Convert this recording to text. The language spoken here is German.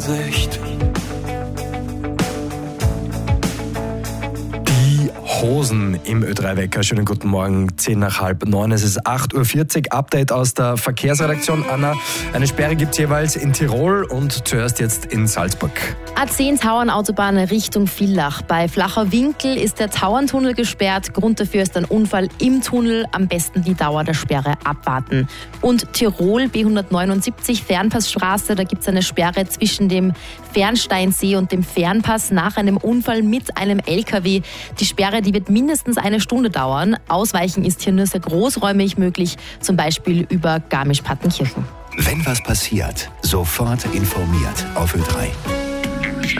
Ansicht. Hosen im Ö3-Wecker. Schönen guten Morgen, 10 nach halb 9. Es ist 8.40 Uhr. Update aus der Verkehrsredaktion. Anna, eine Sperre gibt es jeweils in Tirol und zuerst jetzt in Salzburg. A10 Tauernautobahn Richtung Villach. Bei Flacher Winkel ist der Tauerntunnel gesperrt. Grund dafür ist ein Unfall im Tunnel. Am besten die Dauer der Sperre abwarten. Und Tirol, B179 Fernpassstraße. Da gibt es eine Sperre zwischen dem Fernsteinsee und dem Fernpass nach einem Unfall mit einem LKW. Die Sperre, die wird mindestens eine Stunde dauern. Ausweichen ist hier nur sehr großräumig möglich, zum Beispiel über Garmisch-Partenkirchen. Wenn was passiert, sofort informiert auf Ö3.